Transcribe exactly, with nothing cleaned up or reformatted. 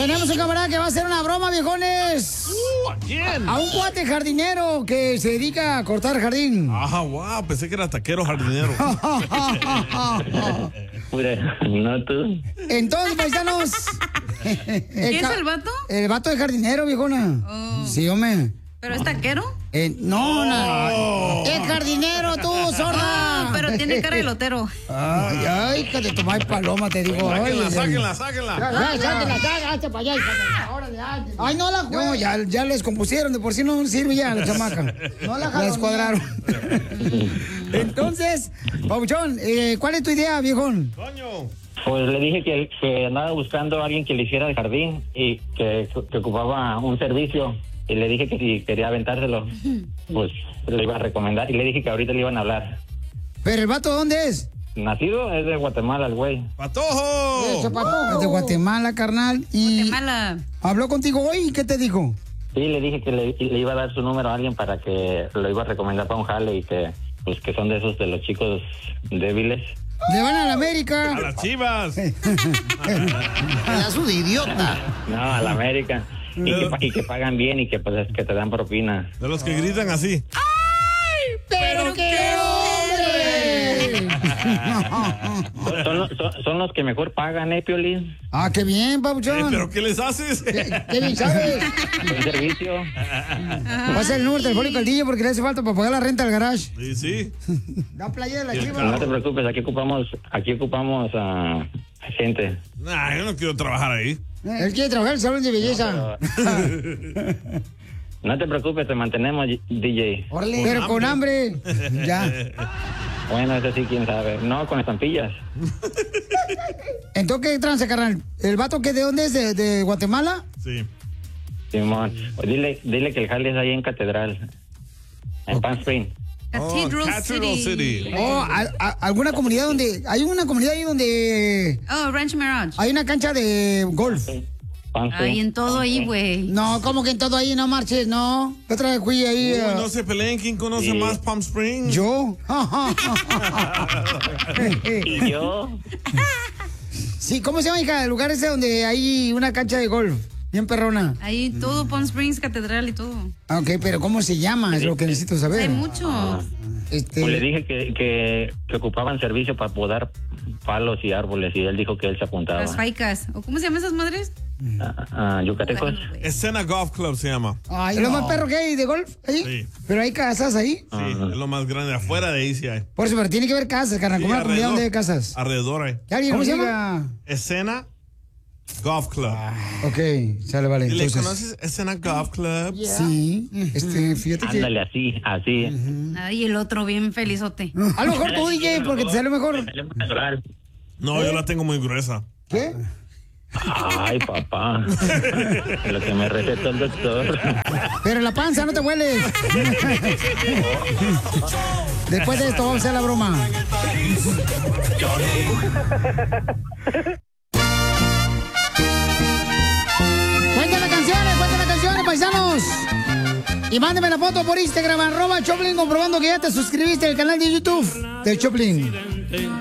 Tenemos un camarada que va a hacer una broma, viejones. Uh, ¿A quién? A un cuate jardinero que se dedica a cortar jardín. Ah, wow, pensé que era taquero jardinero. No tú. Entonces, paisanos. ¿Quién es el vato? El vato de jardinero, viejona. Oh. Sí, hombre. ¿Pero es taquero? Eh, no, no. Es jardinero, tú, sorda. Oh, pero tiene cara de lotero. Ay, ay, que de tomar paloma, te digo. Sáquenla, Ay, sáquenla, sáquenla. Ya, ya, sáquenla, sáquenla, hazte para allá. Órale, hazte. Ay, no la juegues. No, ya, ya les compusieron, de por sí no sirve ya la chamaca. No la La descuadraron. Entonces, Pabuchón, eh, ¿cuál es tu idea, viejón? Coño. Pues le dije que, que andaba buscando a alguien que le hiciera el jardín y que, que ocupaba un servicio. Y le dije que si quería aventárselo, pues le iba a recomendar. Y le dije que ahorita le iban a hablar. ¿Pero el vato dónde es? Nacido es de Guatemala, el güey. ¡Patojo! Ese patojo. Es de Guatemala, carnal. Y Guatemala. ¿Habló contigo hoy y qué te dijo? Sí, le dije que le, le iba a dar su número a alguien para que lo iba a recomendar para un jale y que, pues, que son de esos de los chicos débiles. Le van a la América. A las Chivas. Pedazo de idiota. No, a la América. Y que, y que pagan bien y que pues que te dan propina. De los que gritan así. ¡Ay! ¡Pero qué hombre! Son, los- son, son los que mejor pagan, ¿eh, Piolín? Ah, qué bien, Eh, Pabuchón. ¿Pero qué les haces? ¿Qué, qué bien sabes? Un servicio. Pasa el número telefónico al D J porque le hace falta para pagar la renta al garage. Sí, sí. Da playa de la Sí, chiva. No te preocupes, aquí ocupamos, aquí ocupamos a gente. Nah, yo no quiero trabajar ahí. Él quiere trabajar en el salón de belleza. No te preocupes, te mantenemos, D J. Órale. Pero con hambre. Ya. Bueno, eso sí, quién sabe. No, con estampillas. Entonces, ¿qué tranza, carnal? ¿El vato que de dónde es? ¿De, de Guatemala? Sí. Simón, pues dile, dile que el jale es ahí en Catedral, en Palm Springs. Cathedral, Oh, Cathedral City. City. Oh, a- a- ¿alguna comunidad donde... Hay una comunidad ahí donde... Oh, Ranch Mirage. Hay una cancha de golf. Palm Ay, Springs. en todo ahí, güey. No, como que en todo ahí no marches, no. Otra vez fui ahí. Uy, eh, no se peleen. ¿Quién conoce Sí. más Palm Springs? Yo. Y yo, Sí, ¿cómo se llama, hija? El lugar ese donde hay una cancha de golf. Bien perrona. Ahí todo, Palm Springs, Catedral y todo. Ah, ok, pero ¿cómo se llama? Es lo que necesito saber. Hay mucho. Este... pues le dije que, que, que ocupaban servicio para podar palos y árboles y él dijo que él se apuntaba. Las faicas. ¿O cómo se llaman esas madres? Ah, ah, yucatecos. Bueno, güey. Escena Golf Club se llama. Ay, ¿es lo más perro que hay de golf ahí? Sí. Pero hay casas ahí. Sí, es lo más grande. Afuera de ahí sí hay. Por eso, pero tiene que haber casas, carnal. Sí, Como una comunidad alrededor. donde hay casas. Alrededor hay. ¿Qué alguien ¿Cómo se llama? Escena Golf Club. Ok, sale, vale. ¿Y le Entonces, conoces Escena Golf Club? sí, este, fíjate que... Ándale, así, así. Ay, el otro bien felizote. A lo mejor tú, D J, porque te sale mejor. No, yo la tengo muy gruesa. ¿Qué? Ay, papá. Lo que me recetó el doctor. Pero la panza, no te hueles. Después de esto vamos a hacer la broma. Cuéntame canciones, cuéntame canciones, paisanos. Y mándeme la foto por Instagram, arroba Choplin, comprobando que ya te suscribiste al canal de YouTube de Choplin.